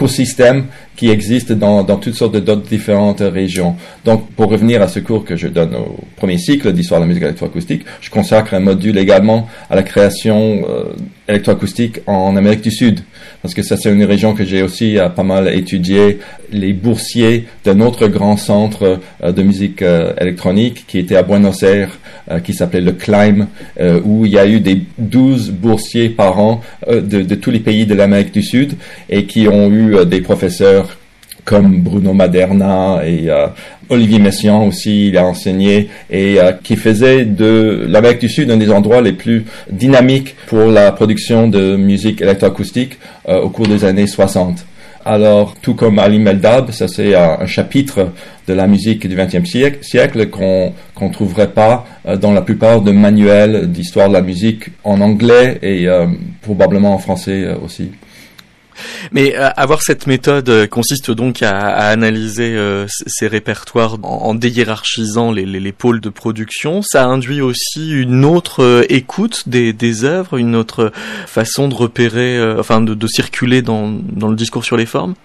écosystème qui existe dans toutes sortes d'autres différentes régions. Donc, pour revenir à ce cours que je donne au premier cycle d'histoire de la musique électroacoustique, je consacre un module également à la création électroacoustique en Amérique du Sud, parce que ça c'est une région que j'ai aussi pas mal étudié. Les boursiers d'un autre grand centre de musique électronique qui était à Buenos Aires, qui s'appelait le CLIME, où il y a eu des 12 boursiers par an de tous les pays de l'Amérique du Sud, et qui ont eu des professeurs comme Bruno Maderna et Olivier Messiaen aussi, il a enseigné, et qui faisait de l'Amérique du Sud un des endroits les plus dynamiques pour la production de musique électroacoustique au cours des années 60. Alors, tout comme Ali Meldab, ça c'est un chapitre de la musique du XXe siècle qu'on trouverait pas dans la plupart de manuels d'histoire de la musique en anglais et probablement en français aussi. Mais avoir cette méthode consiste donc à analyser ces répertoires en déhiérarchisant les pôles de production. Ça induit aussi une autre écoute des œuvres, une autre façon de repérer, de circuler dans le discours sur les formes.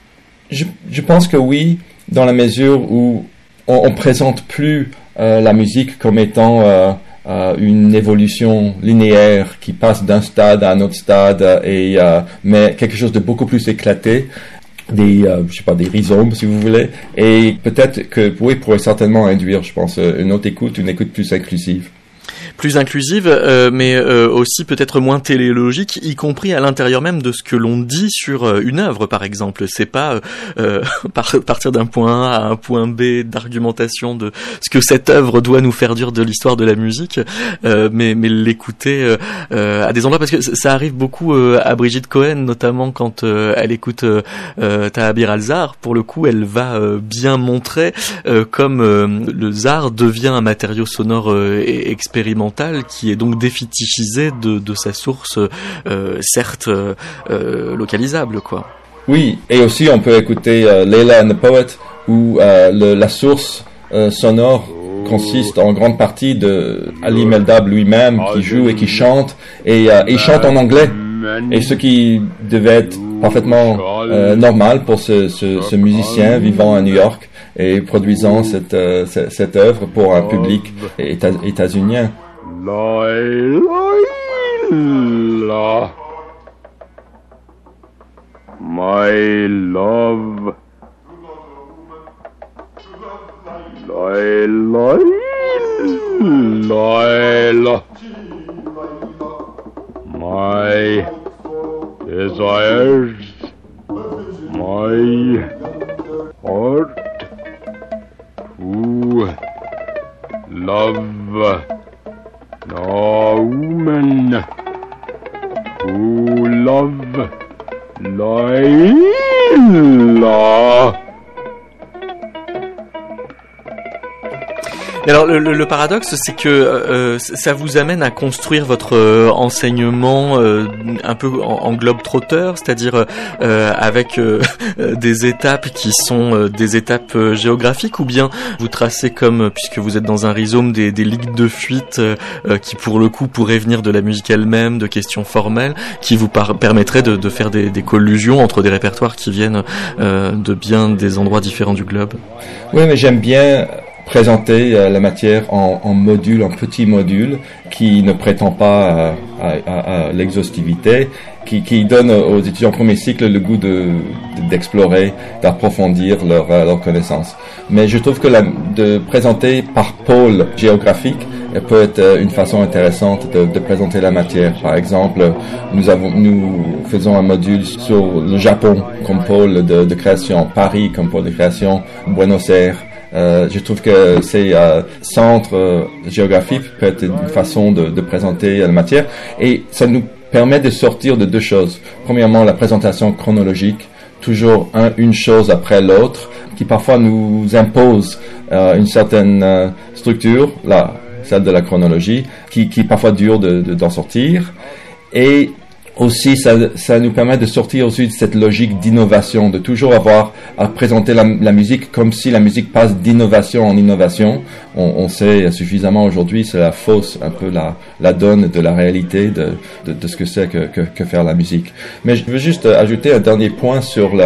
Je pense que oui, dans la mesure où on présente plus la musique comme étant une évolution linéaire qui passe d'un stade à un autre stade, mais quelque chose de beaucoup plus éclaté, des rhizomes si vous voulez, et peut-être que oui, pourrait certainement induire, je pense, une écoute plus inclusive. Plus inclusive, mais aussi peut-être moins téléologique, y compris à l'intérieur même de ce que l'on dit sur une œuvre, par exemple. C'est pas partir d'un point A à un point B d'argumentation de ce que cette œuvre doit nous faire dire de l'histoire de la musique, mais l'écouter à des endroits, parce que ça arrive beaucoup à Brigitte Cohen, notamment quand elle écoute Tahabir al-Zar. Pour le coup, elle va bien montrer comme le zar devient un matériau sonore expérimental, qui est donc défétichisé de sa source, certes localisable, quoi. Oui, et aussi on peut écouter Layla and the Poet, où la source sonore consiste en grande partie de Ali Meldab lui-même, qui joue et qui chante, et il chante en anglais, et ce qui devait être parfaitement normal pour ce musicien vivant à New York et produisant cette œuvre pour un public états-unien. La, my love, Laila, my desires, my heart to love. No woman who love Laila. Alors le paradoxe, c'est que ça vous amène à construire votre enseignement un peu en globe-trotteur, c'est-à-dire avec des étapes qui sont des étapes géographiques, ou bien vous tracez, comme, puisque vous êtes dans un rhizome, des lignes de fuite qui pour le coup pourraient venir de la musique elle-même, de questions formelles, qui vous permettraient de faire des collusions entre des répertoires qui viennent de bien des endroits différents du globe. Oui, mais j'aime bien présenter la matière en modules, en petits modules, qui ne prétend pas à l'exhaustivité, qui donne aux étudiants en premier cycle le goût d'explorer, d'approfondir leur connaissance. Mais je trouve que de présenter par pôle géographique peut être une façon intéressante de présenter la matière. Par exemple, nous faisons un module sur le Japon comme pôle de création, Paris comme pôle de création, Buenos Aires. Je trouve que ces centres géographiques peut être une façon de présenter la matière, et ça nous permet de sortir de deux choses. Premièrement, la présentation chronologique, toujours une chose après l'autre, qui parfois nous impose une certaine structure, celle de la chronologie, qui parfois dure d'en sortir, et aussi, ça nous permet de sortir aussi de cette logique d'innovation, de toujours avoir à présenter la musique comme si la musique passe d'innovation en innovation. On sait suffisamment aujourd'hui, c'est la fausse, un peu la donne de la réalité de ce que c'est que faire la musique. Mais je veux juste ajouter un dernier point sur